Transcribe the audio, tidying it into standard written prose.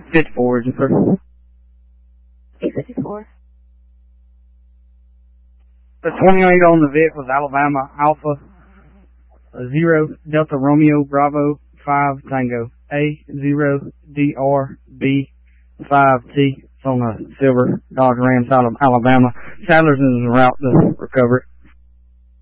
54, just sir. 854. The 28 on the Vic was Alabama Alpha 0 Delta Romeo Bravo 5 Tango A0 DRB 5T. It's on a silver Dodge Ram out of Alabama. Sadler's is en route to recover it.